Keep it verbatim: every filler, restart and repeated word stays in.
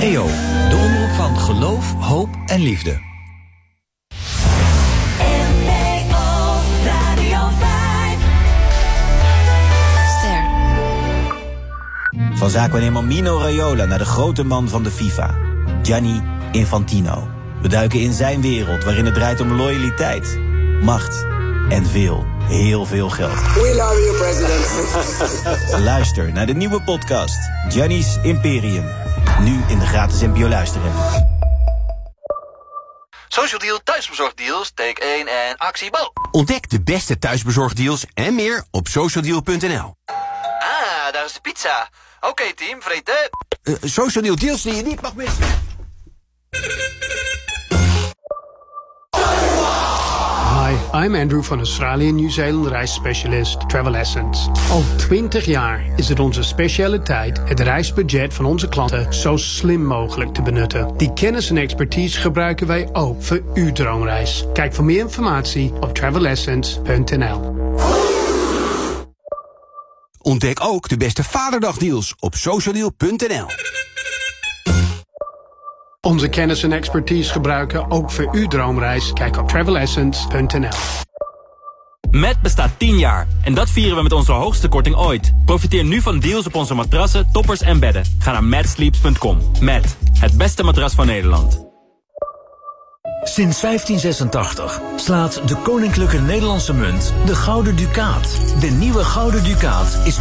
E O, de omroep van geloof, hoop en liefde. Van zaakwaarnemer Mino Raiola naar de grote man van de FIFA, Gianni Infantino. We duiken in zijn wereld waarin het draait om loyaliteit, macht en veel, heel veel geld. We love you, president. Luister naar de nieuwe podcast Gianni's Imperium. Nu in de gratis N P O luisterapp. Social Deal thuisbezorgdeals, take één en actie bal. Ontdek de beste thuisbezorgdeals en meer op socialdeal punt n l. Ah, daar is de pizza. Oké, okay, team, vreten. Uh, Social Deal deals die je niet mag missen. Hi, I'm Andrew van Australië en Nieuw-Zeeland reisspecialist Travel Essence. Al twintig jaar is het onze specialiteit het reisbudget van onze klanten zo slim mogelijk te benutten. Die kennis en expertise gebruiken wij ook voor uw droomreis. Kijk voor meer informatie op travel essence punt n l. Ontdek ook de beste Vaderdagdeals op socialdeal punt n l. Onze kennis en expertise gebruiken ook voor uw droomreis. Kijk op travel essence punt n l. Met bestaat tien jaar en dat vieren we met onze hoogste korting ooit. Profiteer nu van deals op onze matrassen, toppers en bedden. Ga naar mad sleeps punt com. Mad, het beste matras van Nederland. Sinds vijftien zesentachtig slaat de Koninklijke Nederlandse Munt de Gouden Ducaat. De nieuwe Gouden Ducaat is